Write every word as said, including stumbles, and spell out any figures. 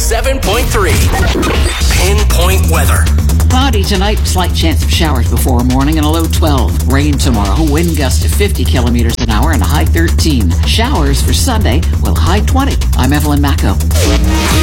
seven point three. Pinpoint weather. Cloudy tonight, slight chance of showers before morning and a low twelve. Rain tomorrow, wind gust of fifty kilometers an hour and a high thirteen. Showers for Sunday, with a high twenty. I'm Evelyn Macco.